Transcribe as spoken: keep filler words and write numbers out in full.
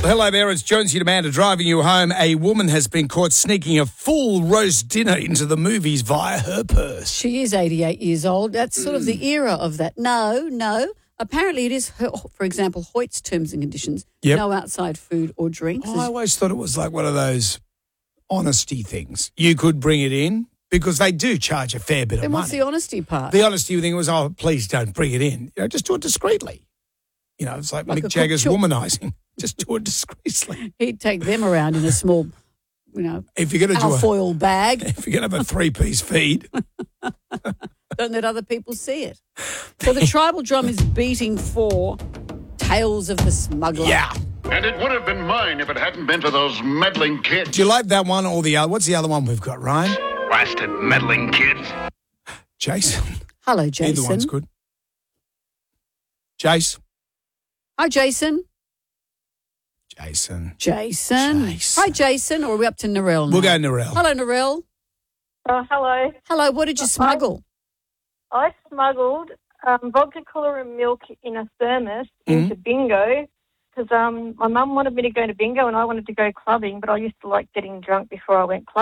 Hello there, it's Jonesy and Amanda driving you home. A woman has been caught sneaking a full roast dinner into the movies via her purse. She is eighty-eight years old. That's sort of the era of that. No, no. Apparently it is, her, for example, Hoyt's terms and conditions. Yep. No outside food or drinks. I always thought it was like one of those honesty things. You could bring it in because they do charge a fair bit Then of what's money. the honesty part? The honesty thing was, oh, please don't bring it in. You know, just do it discreetly. You know, it's like, Like a Mick Jagger's cook- womanising. Just do it discreetly. He'd take them around in a small, you know, If you're going to do a, alfoil bag. if you're going to have a three-piece feed, Don't let other people see it. So the tribal drum is beating for Tales of the Smuggler. yeah. And it would have been mine if it hadn't been for those meddling kids. Do you like that one or the other? What's the other one we've got, Ryan? Blasted meddling kids. Jason. Hello, Jason. Either one's good. Jace. Hi, Jason. Jason. Jason. Jason. Hi, Jason. Or are we up to Narelle now? We'll go Narelle. Hello, Narelle. Oh, hello. Hello, what did you smuggle? I smuggled um, vodka, cooler and milk in a thermos Mm-hmm. into bingo because um, my mum wanted me to go to bingo and I wanted to go clubbing, but I used to like getting drunk before I went clubbing.